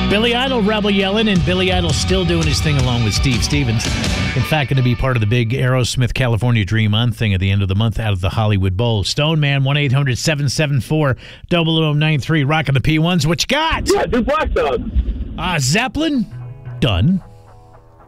Billy Idol, Rebel Yelling, and Billy Idol still doing his thing along with Steve Stevens. In fact, going to be part of the big Aerosmith California Dream On thing at the end of the month out of the Hollywood Bowl. Stone Man, 1-800-774-0093. Rocking the P1s. What you got? Yeah, do Black Dog. Zeppelin, done.